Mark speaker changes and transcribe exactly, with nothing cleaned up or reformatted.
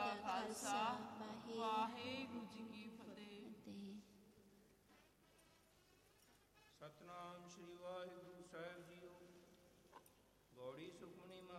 Speaker 1: ਕਾ ਖਾਲਸਾ, ਵਾਹਿਗੁਰੂ ਜੀ ਕੀ ਫਤਿਹ।
Speaker 2: ਸਤਿਨਾਮ ਸ਼੍ਰੀ ਵਾਹਿਗੁਰੂ